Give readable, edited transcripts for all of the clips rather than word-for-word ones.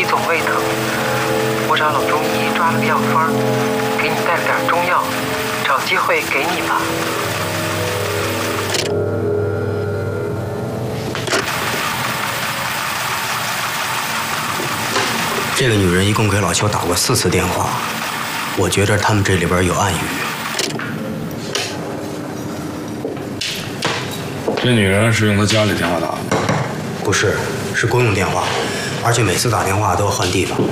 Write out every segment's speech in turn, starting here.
总胃疼，我找老中医抓了个药方，给你带了点中药，找机会给你吧。 这个女人一共给老邱打过4次电话，我觉得他们这里边有暗语。 这女人是用她家里电话打的？ 不是，是公用电话，而且每次打电话都要换地方。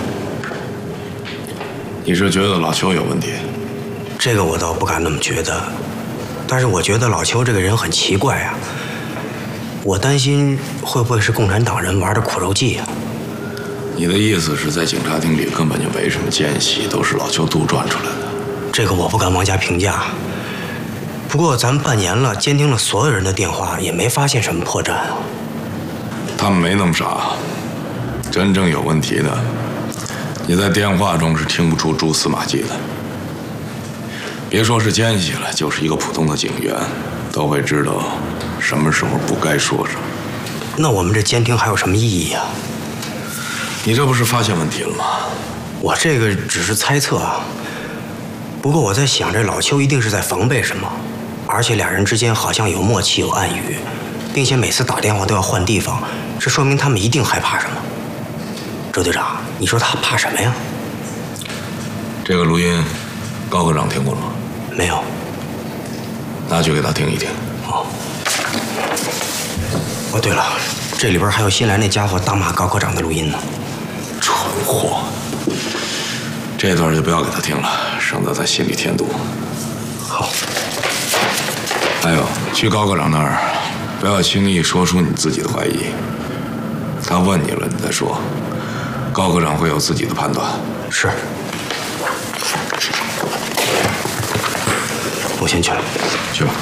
你是觉得老邱有问题？ 这个我倒不敢那么觉得，但是我觉得老邱这个人很奇怪啊。我担心会不会是共产党人玩的苦肉计啊？ 你的意思是在警察厅里根本就没什么奸细，都是老邱杜撰出来的？ 这个我不敢妄加评价。不过咱们半年了，监听了所有人的电话，也没发现什么破绽啊。 他们没那么傻，真正有问题的，你在电话中是听不出蛛丝马迹的。别说是奸细了，就是一个普通的警员，都会知道什么时候不该说什么。 那我们这监听还有什么意义呀？ 你这不是发现问题了吗？ 我这个只是猜测啊。不过我在想，这老邱一定是在防备什么，而且俩人之间好像有默契、有暗语，并且每次打电话都要换地方，这说明他们一定害怕什么。周队长，你说他怕什么呀？ 这个录音，高科长听过了吗？ 没有。 拿去给他听一听。 哦。哦，对了，这里边还有新来那家伙大骂高科长的录音呢。 蠢货！这段就不要给他听了，省得在心里添堵。 好。 还有，去高科长那儿，不要轻易说出你自己的怀疑。他问你了，你再说。高科长会有自己的判断。 是。我先去了。 去吧。